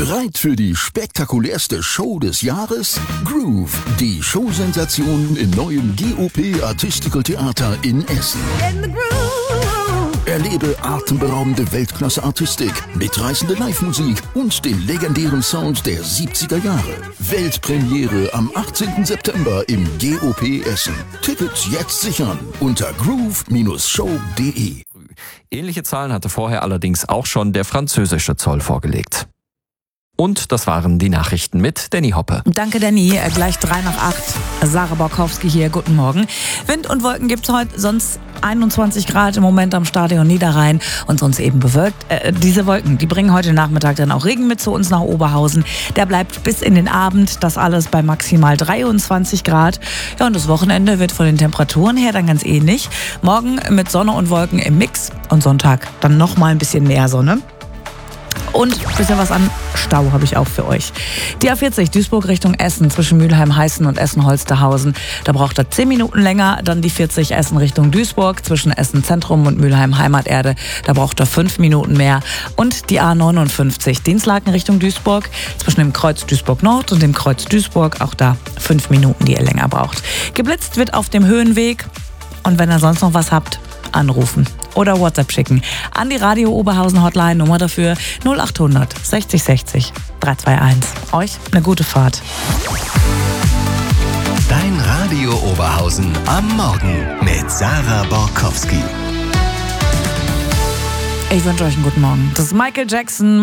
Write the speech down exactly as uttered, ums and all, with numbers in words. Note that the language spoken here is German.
Bereit für die spektakulärste Show des Jahres? Groove, die Showsensation im neuen G O P Artistical Theater in Essen. In the groove. Erlebe atemberaubende Weltklasse-Artistik, mitreißende Live-Musik und den legendären Sound der siebziger Jahre. Weltpremiere am achtzehnten September im G O P Essen. Tickets jetzt sichern unter groove Show punkt de. Ähnliche Zahlen hatte vorher allerdings auch schon der französische Zoll vorgelegt. Und das waren die Nachrichten mit Danny Hoppe. Danke, Danny. Gleich drei nach acht. Sarah Borkowski hier. Guten Morgen. Wind und Wolken gibt's heute, sonst einundzwanzig Grad im Moment am Stadion Niederrhein und sonst eben bewölkt. Äh, diese Wolken, die bringen heute Nachmittag dann auch Regen mit zu uns nach Oberhausen. Der bleibt bis in den Abend. Das alles bei maximal dreiundzwanzig Grad. Ja, und das Wochenende wird von den Temperaturen her dann ganz ähnlich. Morgen mit Sonne und Wolken im Mix und Sonntag dann noch mal ein bisschen mehr Sonne. Und ein bisschen was an Stau habe ich auch für euch. Die A vierzig Duisburg Richtung Essen zwischen Mülheim-Heißen und Essen-Holsterhausen. Da braucht er zehn Minuten länger. Dann die vierzig Essen Richtung Duisburg zwischen Essen-Zentrum und Mülheim-Heimaterde. Da braucht er fünf Minuten mehr. Und die A neunundfünfzig Dinslaken Richtung Duisburg zwischen dem Kreuz Duisburg-Nord und dem Kreuz Duisburg. Auch da fünf Minuten, die ihr länger braucht. Geblitzt wird auf dem Höhenweg. Und wenn ihr sonst noch was habt, anrufen oder WhatsApp schicken an die Radio Oberhausen Hotline. Nummer dafür null achthundert sechzig sechzig drei zwei eins. Euch eine gute Fahrt. Dein Radio Oberhausen am Morgen mit Sarah Borkowski. Ich wünsche euch einen guten Morgen. Das ist Michael Jackson.